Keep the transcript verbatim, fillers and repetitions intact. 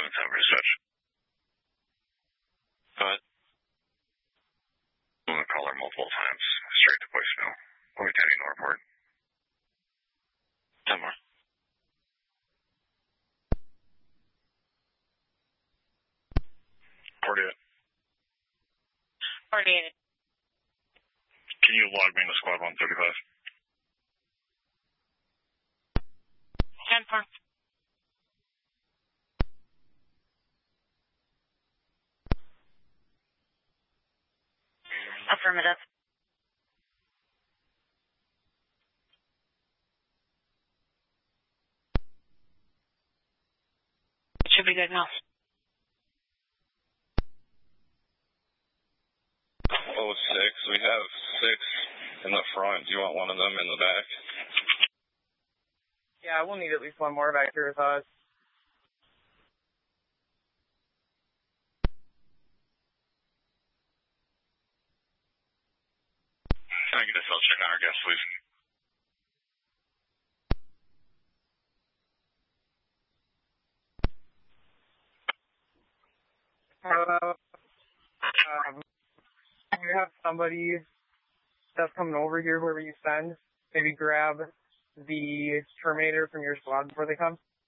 ten for dispatch. Go ahead. I'm going to call her multiple times, straight to voicemail. We'll be taking the report. ten more. forty-eight. forty-eight. Can you log me into squad one thirty-five? ten four. Affirmative. It should be good now. Oh six, we have six in the front. Do you want one of them in the back? Yeah, we'll need at least one more back here with us. Can I get a cell check on our guest, please? Uh, um, you have somebody that's coming over here, whoever you send, maybe grab the Terminator from your squad before they come.